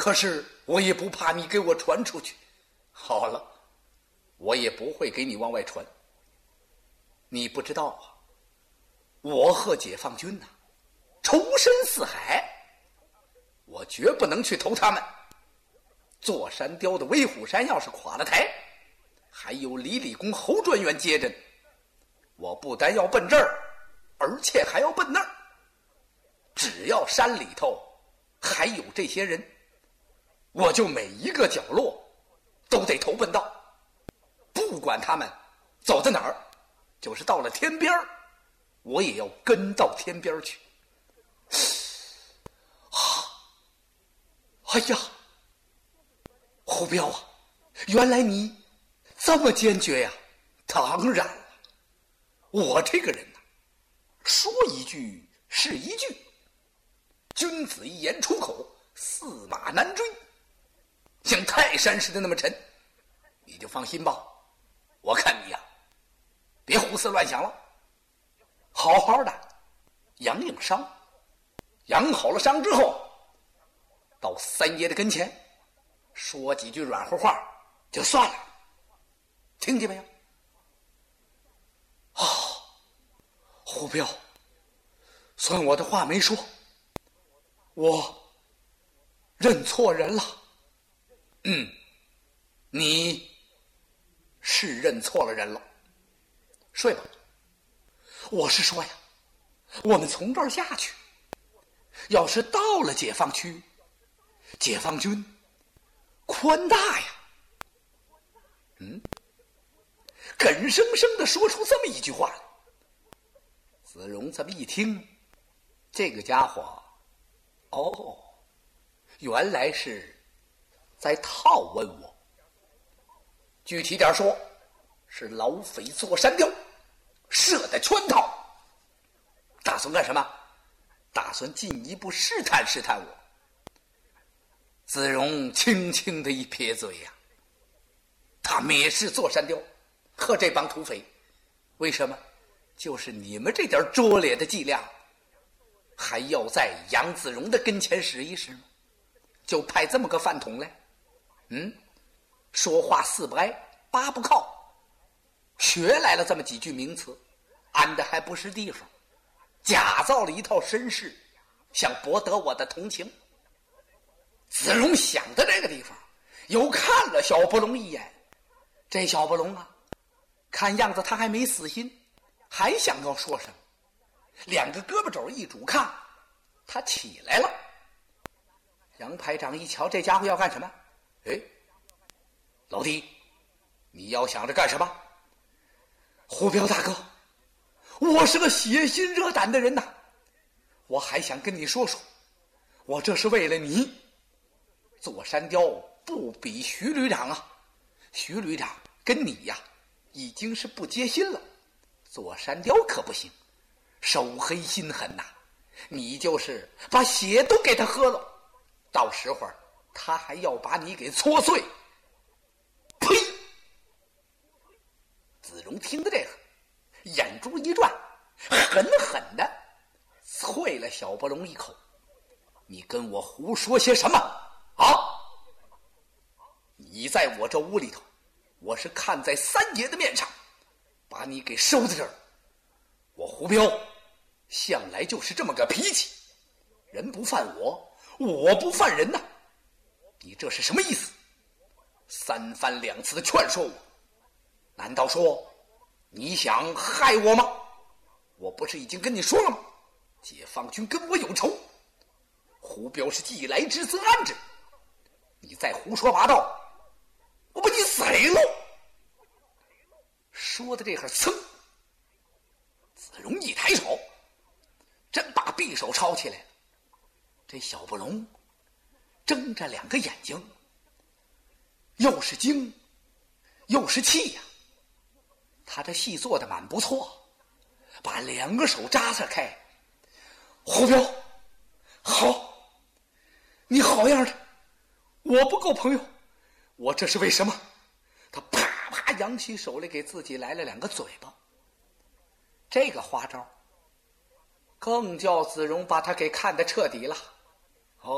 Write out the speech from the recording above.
可是我也不怕你给我传出去。好了，我也不会给你往外传。你不知道啊，我和解放军呐，仇深似海，我绝不能去投他们。座山雕的威虎山要是垮了台，还有李立功侯专员接着，我不但要奔这儿，而且还要奔那儿。只要山里头还有这些人，我就每一个角落都得投奔到，不管他们走到哪儿，就是到了天边我也要跟到天边去。哎呀，胡彪啊，原来你这么坚决呀！当然了，我这个人呐，说一句是一句，君子一言出口，驷马难追。像泰山似的那么沉，你就放心吧。我看你呀，别胡思乱想了，好好的养养伤，养好了伤之后，到三爷的跟前说几句软乎话就算了，听见没有？胡彪，算我的话没说，我认错人了。你是认错了人了。睡吧。我是说呀，我们从这儿下去，要是到了解放区，解放军宽大呀。梗生生地说出这么一句话来。子荣这么一听，这个家伙，原来是在套问我。具体点说，是老匪座山雕设的圈套，打算干什么？打算进一步试探试探我。子荣轻轻的一撇嘴呀，他蔑视座山雕和这帮土匪，为什么？就是你们这点拙劣的伎俩，还要在杨子荣的跟前使一使吗？就派这么个饭桶来，说话四不挨八不靠，学来了这么几句名词，安的还不是地方，假造了一套身世，想博得我的同情。子荣想的这个地方，又看了小不隆一眼。这小不隆啊，看样子他还没死心，还想要说什么。两个胳膊肘一拄炕，他起来了。杨排长一瞧，这家伙要干什么？老弟，你要想着干什么？胡彪大哥，我是个血心热胆的人呐，我还想跟你说说，我这是为了你。座山雕不比徐旅长啊，徐旅长跟你呀已经是不结心了，座山雕可不行，手黑心狠呐，你就是把血都给他喝了，到时候他还要把你给搓碎。呸！子荣听的这个，眼珠一转，狠狠的啐了小不隆一口。你跟我胡说些什么啊？你在我这屋里头，我是看在三爷的面上，把你给收在这儿。我胡彪向来就是这么个脾气，人不犯我，我不犯人呐。你这是什么意思？三番两次的劝说我，难道说你想害我吗？我不是已经跟你说了吗？解放军跟我有仇，胡彪是既来之则安之，你再胡说八道，我把你宰了。说的这会儿，噌，子荣一抬手，真把匕首抄起来了。这小不隆睁着两个眼睛，又是惊又是气呀。他这戏做得蛮不错，把两个手扎撒开。胡彪，好，你好样的，我不够朋友，我这是为什么？他啪啪扬起手来，给自己来了两个嘴巴。这个花招更叫子荣把他给看得彻底了。